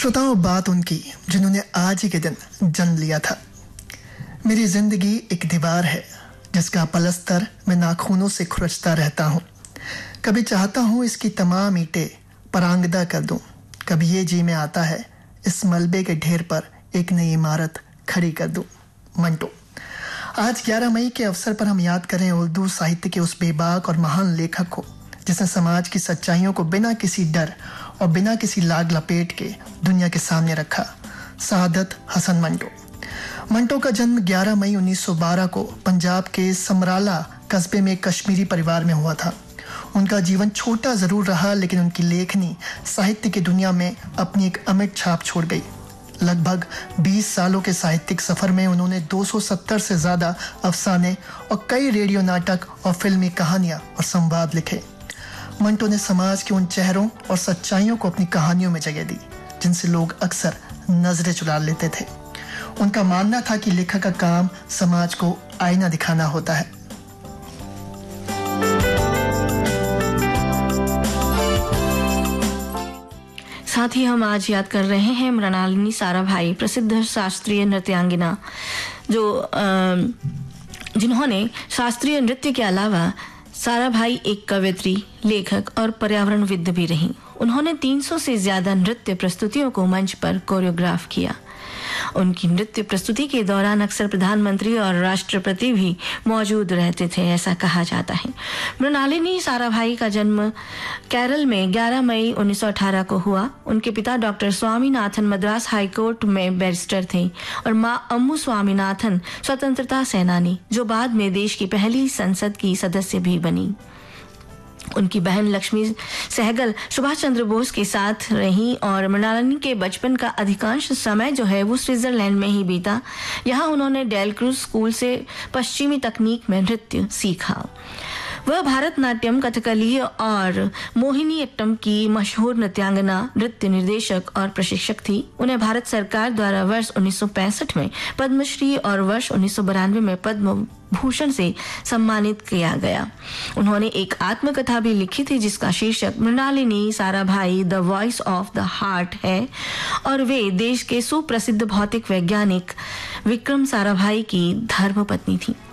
श्रोताओं, बात उनकी जिन्होंने आज ही के दिन जन्म लिया था। मेरी जिंदगी एक दीवार है जिसका पलस्तर मैं नाखूनों से खुरचता रहता हूँ। कभी चाहता हूँ इसकी तमाम ईंटें परांगदा कर दूं, कभी ये जी में आता है इस मलबे के ढेर पर एक नई इमारत खड़ी कर दूं। मंटो। आज 11 मई के अवसर पर हम याद करें उर्दू साहित्य के उस बेबाक और महान लेखक को जिसने समाज की सच्चाइयों को बिना किसी डर और बिना किसी लाग लपेट के दुनिया के सामने रखा। सआदत हसन मंटो। मंटो का जन्म 11 मई 1912 को पंजाब के समराला कस्बे में एक कश्मीरी परिवार में हुआ था। उनका जीवन छोटा जरूर रहा, लेकिन उनकी लेखनी साहित्य की दुनिया में अपनी एक अमिट छाप छोड़ गई। लगभग 20 सालों के साहित्यिक सफर में उन्होंने 270 से ज्यादा अफसाने और कई रेडियो नाटक और फिल्मी कहानियां और संवाद लिखे। मंटो ने समाज के उन चेहरों और सच्चाइयों को अपनी कहानियों में जगह दी जिनसे लोग अक्सर नजरें चुरा लेते थे। उनका मानना था कि लेखक का काम समाज को आईना दिखाना होता है। साथ ही हम आज याद कर रहे हैं मृणालिनी साराभाई, प्रसिद्ध शास्त्रीय नृत्यांगिना जिन्होंने शास्त्रीय नृत्य के अलावा साराभाई एक कवयित्री, लेखक और पर्यावरणविद भी रहीं। उन्होंने 300 से ज्यादा नृत्य प्रस्तुतियों को मंच पर कोरियोग्राफ किया। उनकी नृत्य प्रस्तुति के दौरान अक्सर प्रधानमंत्री और राष्ट्रपति भी मौजूद रहते थे, ऐसा कहा जाता है। मृणालिनी साराभाई का जन्म केरल में 11 मई 1918 को हुआ। उनके पिता डॉक्टर स्वामीनाथन मद्रास हाईकोर्ट में बैरिस्टर थे और मां अम्मू स्वामीनाथन स्वतंत्रता सेनानी, जो बाद में देश की पहली संसद की सदस्य भी बनी। उनकी बहन लक्ष्मी सहगल सुभाष चंद्र बोस के साथ रही और मृणालिनी के बचपन का अधिकांश समय जो है वो स्विट्जरलैंड में ही बीता। यहाँ उन्होंने डेलक्रूज स्कूल से पश्चिमी तकनीक में नृत्य सीखा। वह भारतनाट्यम, कथकली और मोहिनीअट्टम की मशहूर नृत्यांगना, नृत्य निर्देशक और प्रशिक्षक थी। उन्हें भारत सरकार द्वारा वर्ष 1965 में पद्मश्री और वर्ष 1992 में पद्म भूषण से सम्मानित किया गया। उन्होंने एक आत्मकथा भी लिखी थी जिसका शीर्षक Mrinalini Sarabhai the voice of the heart है और वे देश के सुप्रसिद्ध भौतिक वैज्ञानिक विक्रम साराभाई की धर्मपत्नी थी।